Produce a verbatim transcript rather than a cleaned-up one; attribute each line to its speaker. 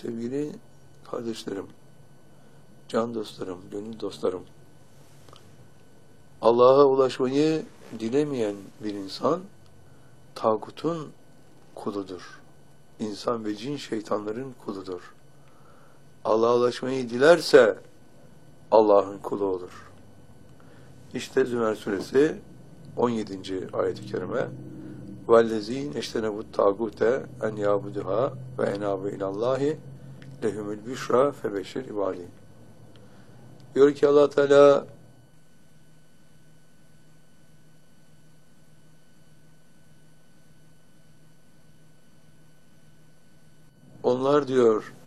Speaker 1: Sevgili kardeşlerim, can dostlarım, gönül dostlarım, Allah'a ulaşmayı dilemeyen bir insan, tağutun kuludur. İnsan ve cin şeytanların kuludur. Allah'a ulaşmayı dilerse, Allah'ın kulu olur. İşte Zümer suresi on yedinci ayet-i kerime وَالَّذ۪ينَ اَشْتَنَبُ التَّاغُوتَ اَنْ يَعْبُدُهَا وَاَنَابُ اِلَى اللّٰهِ لَهُمُ الْبُشْرَى فَبَشِّرْ اِبَادِينَ. Diyor ki Allah Teala, onlar diyor